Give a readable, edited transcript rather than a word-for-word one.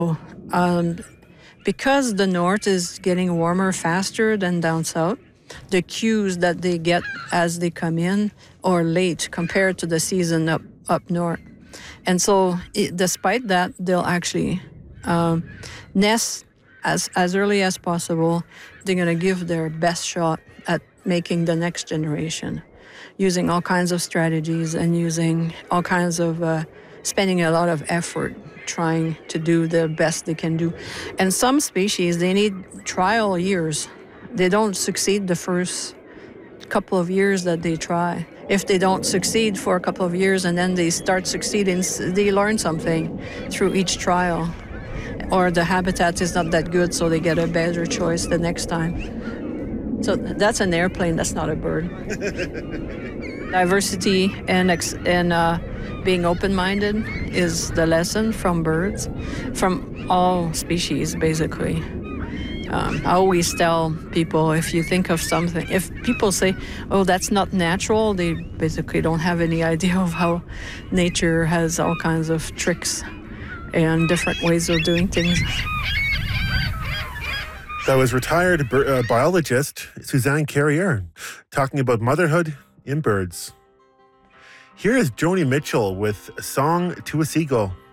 Um, because the north is getting warmer faster than down south, the cues that they get as they come in are late compared to the season up north. And so, despite that, they'll actually nest as early as possible. They're going to give their best shot at making the next generation, using all kinds of strategies and using all kinds of spending a lot of effort trying to do the best they can do. And some species, they need trial years. They don't succeed the first couple of years that they try. If they don't succeed for a couple of years and then they start succeeding, they learn something through each trial. Or the habitat is not that good, so they get a better choice the next time. So that's an airplane, that's not a bird. Diversity and being open-minded is the lesson from birds, from all species, basically. I always tell people, if you think of something, if people say, oh, that's not natural, they basically don't have any idea of how nature has all kinds of tricks and different ways of doing things. That was retired biologist Suzanne Carrier talking about motherhood in birds. Here is Joni Mitchell with A Song to a Seagull.